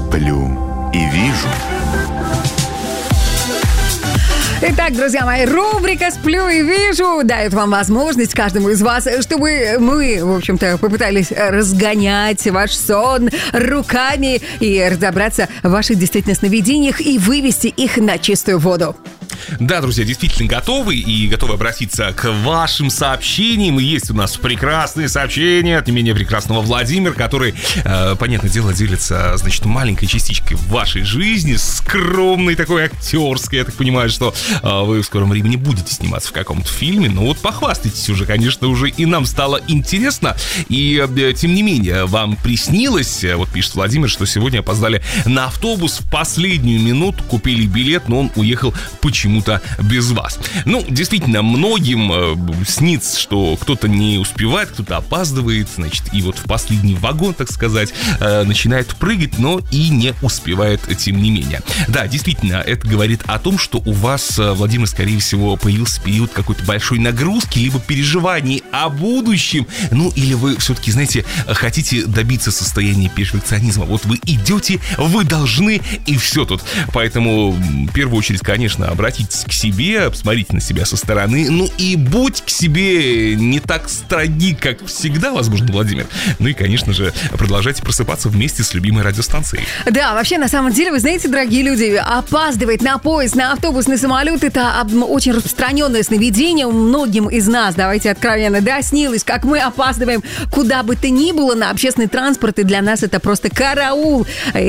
Сплю и вижу. Итак, друзья мои, рубрика «Сплю и вижу» дает вам возможность каждому из вас, чтобы мы, в общем-то, попытались разгонять ваш сон руками и разобраться в ваших действительно сновидениях и вывести их на чистую воду. Да, друзья, действительно готовы и готовы обратиться к вашим сообщениям. И есть у нас прекрасные сообщения от не менее прекрасного Владимира, который, понятное дело, делится, значит, маленькой частичкой в вашей жизни, скромной такой актерской. Я так понимаю, что вы в скором времени будете сниматься в каком-то фильме. Ну вот похвастайтесь уже, конечно, уже и нам стало интересно. И тем не менее, вам приснилось, вот пишет Владимир, что сегодня опоздали на автобус в последнюю минуту, купили билет, но он уехал почему-то без вас. Ну, действительно, многим снится, что кто-то не успевает, кто-то опаздывает, значит, и вот в последний вагон, так сказать, начинает прыгать, но и не успевает, тем не менее. Да, действительно, это говорит о том, что у вас, Владимир, скорее всего, появился период какой-то большой нагрузки, либо переживаний о будущем, ну, или вы все-таки, знаете, хотите добиться состояния перфекционизма. Вот вы идете, вы должны, и все тут. Поэтому, в первую очередь, конечно, обратитесь к себе, посмотрите на себя со стороны, ну и будь к себе не так строги, как всегда, возможно, Владимир. Ну и, конечно же, продолжайте просыпаться вместе с любимой радиостанцией. Да, вообще, на самом деле, вы знаете, дорогие люди, опаздывать на поезд, на автобус, на самолет — это очень распространенное сновидение у многим из нас, давайте откровенно, да, снилось, как мы опаздываем куда бы то ни было на общественный транспорт, и для нас это просто караул.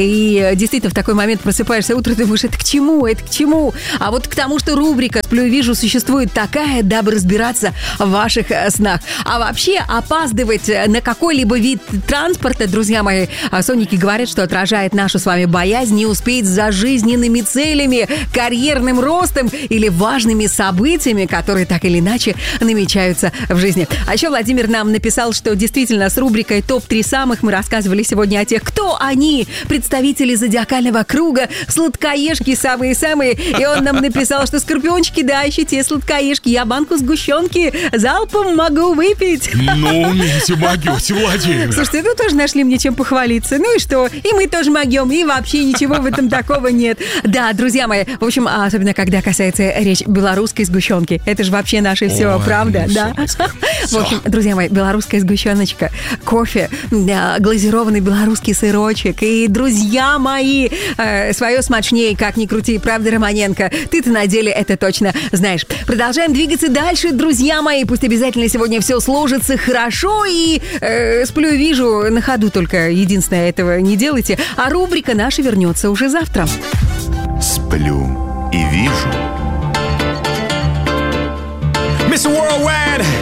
И действительно, в такой момент просыпаешься утром, думаешь, это к чему, это к чему? А вот к тому, что рубрика «Сплю и вижу» существует такая, дабы разбираться в ваших снах. А вообще опаздывать на какой-либо вид транспорта, друзья мои, сонники говорят, что отражает нашу с вами боязнь не успеть за жизненными целями, карьерным ростом или важными событиями, которые так или иначе намечаются в жизни. А еще Владимир нам написал, что действительно с рубрикой «Топ-3 самых» мы рассказывали сегодня о тех, кто они, представители зодиакального круга, сладкоежки самые-самые, и он нам написал, что скорпиончики, да, еще те сладкоежки. Я банку сгущенки залпом могу выпить. Ну, умеете, могете, Владимир. Слушайте, ну тоже нашли мне чем похвалиться. Ну и что? И мы тоже могем, и вообще ничего в этом такого нет. Да, друзья мои, в общем, особенно когда касается речь белорусской сгущенки. Это же вообще наше все, ой, правда? Ну, да. В общем, друзья мои, белорусская сгущеночка, кофе, глазированный белорусский сырочек. И, друзья мои, свое смачнее, как ни крути, правда, Романенко? Ты-то на деле это точно знаешь. Продолжаем двигаться дальше, друзья мои. Пусть обязательно сегодня все сложится хорошо. И сплю и вижу на ходу, только единственное, этого не делайте. А рубрика наша вернется уже завтра. Сплю и вижу. Mr. Worldwide.